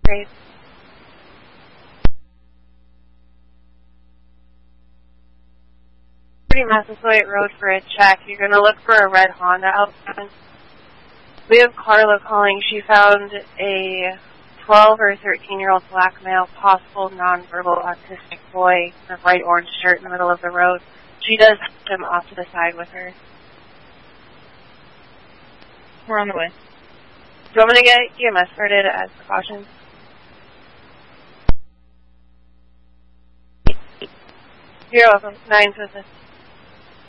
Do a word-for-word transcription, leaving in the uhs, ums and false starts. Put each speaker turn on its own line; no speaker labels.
Great. Pretty Massasoit Road for a check. You're going to look for a red Honda out front. We have Carla calling. She found a twelve or thirteen-year-old black male, possible nonverbal autistic boy in a bright orange shirt in the middle of the road. She does have him off to the side with her.
We're on the way.
Do you want me to get E M S started as precautions? You're welcome. Nine to assist.